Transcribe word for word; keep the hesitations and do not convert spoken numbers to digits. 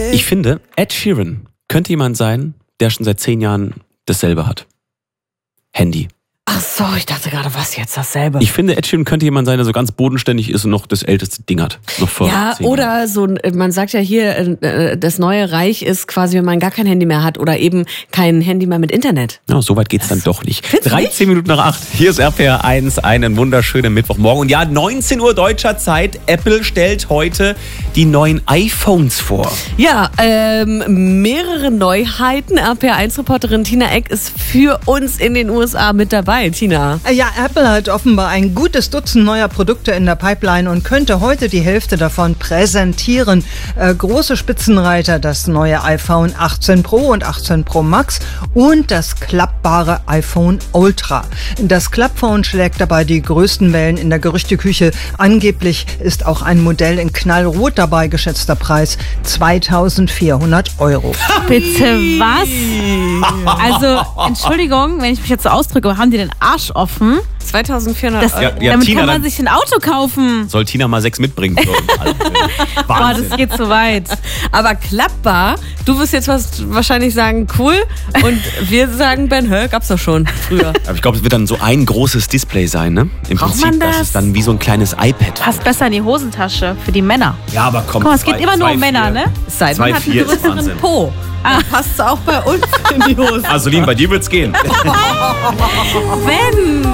Ich finde, Ed Sheeran könnte jemand sein, der schon seit zehn Jahren dasselbe hat. Handy. Ach so, ich dachte gerade, was jetzt dasselbe? Ich finde, Ed Sheeran könnte jemand sein, der so ganz bodenständig ist und noch das älteste Ding hat. Noch vor ja, zehn oder Jahren. so, man sagt ja hier, das neue Reich ist quasi, wenn man gar kein Handy mehr hat oder eben kein Handy mehr mit Internet. Ja, so weit geht's dann doch nicht. Findest du dreizehn Minuten nach acht. Hier ist R P R eins, einen wunderschönen Mittwochmorgen. Und ja, neunzehn Uhr deutscher Zeit. Apple stellt heute die neuen iPhones vor. Ja, ähm, mehrere Neuheiten. R P R eins Reporterin Tina Eck ist für uns in den U S A mit dabei. Tina. Ja, Apple hat offenbar ein gutes Dutzend neuer Produkte in der Pipeline und könnte heute die Hälfte davon präsentieren. Äh, große Spitzenreiter, das neue iPhone achtzehn Pro und achtzehn Pro Max und das klappbare iPhone Ultra. Das Klappphone schlägt dabei die größten Wellen in der Gerüchteküche. Angeblich ist auch ein Modell in Knallrot dabei, geschätzter Preis zweitausendvierhundert Euro. Bitte was? Also, Entschuldigung, wenn ich mich jetzt so ausdrücke, haben die den Arsch offen? zweitausendvierhundert Das, Euro. Ja, ja, damit Tina, kann man dann- sich ein Auto kaufen. Soll Tina mal sechs mitbringen? So. Boah, Wahnsinn. das geht zu weit. Aber klappbar, du wirst jetzt was wahrscheinlich sagen, cool. Und wir sagen, Ben, hä, gab's doch schon früher. Aber ich glaube, es wird dann so ein großes Display sein, ne? Im Braucht Prinzip, man das das? ist dann wie so ein kleines iPad. Passt besser in die Hosentasche für die Männer. Ja, aber komm. Guck mal, es geht zwei- immer nur zwei, um Männer, vier. ne? Es sei denn, Zwei, man hat einen vier ist größeren Wahnsinn. Po. Dann passt es auch bei uns in die Hose. Asolin, bei dir wird's gehen. Wenn